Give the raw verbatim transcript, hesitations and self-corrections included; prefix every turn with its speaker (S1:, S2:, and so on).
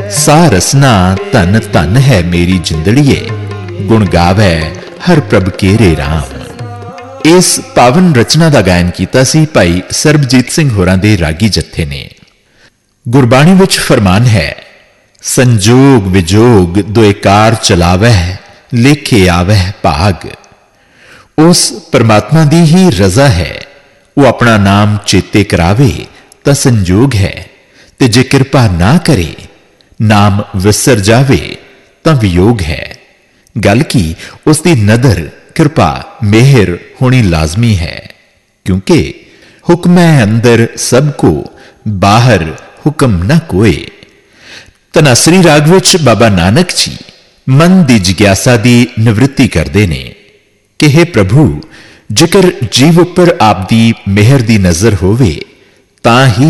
S1: सा रसना धन धन है मेरी जिंदड़िए, गुण गावै हर प्रभ केरे राम। इस पावन रचना का गायन किया सी भाई सरबजीत सिंह होरां दे रागी जत्थे ने। गुरबाणी विच फरमान है, संजोग विजोग दोएकार चलावै लेखे आवै भाग। उस परमात्मा दी ही रजा है, वो अपना नाम चेते करावे तां संजोग है, ते जे कृपा ना करे नाम विसर जावे तां वियोग है। गल की उसकी नदर कृपा मेहर होनी लाजमी है, क्योंकि हुक्म है अंदर सबको बाहर हुक्म न कोई। तनासरी राग विच बाबा नानक जी मन की जिग्यासा की निवृत्ति करते ने कि हे प्रभु, जेकर जीव उपर आप दी मेहर की नजर होवे तां ही